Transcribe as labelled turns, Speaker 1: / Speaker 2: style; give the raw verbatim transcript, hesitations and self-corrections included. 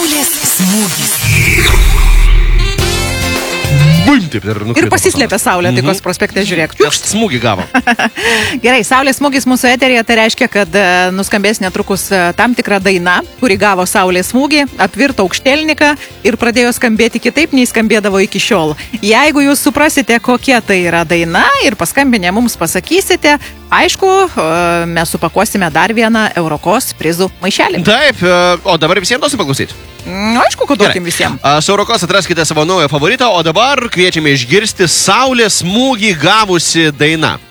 Speaker 1: Saulės smūgis.
Speaker 2: Bum, taip, ir,
Speaker 3: Ir pasislėpė Saulė, mhm. Taikos prospekte, žiūrėk.
Speaker 2: Aš smūgį gavo.
Speaker 3: Gerai, Saulės smūgis mūsų eterėje, tai reiškia, kad nuskambės netrukus tam tikra daina, kuri gavo Saulės smūgį, apvirto aukštelniką ir pradėjo skambėti kitaip, nei skambėdavo iki šiol. Jeigu jūs suprasite, kokia tai yra daina ir paskambinę mums pasakysite, aišku, mes supakuosime dar vieną Eurokos prizų maišelį.
Speaker 2: Taip, o dabar visiems duosiu paklausyti.
Speaker 3: Aišku, kad duokim visiems.
Speaker 2: Su Eurokos atraskite savo naują favoritą, o dabar kviečiame išgirsti Saulės smūgį gavusi daina.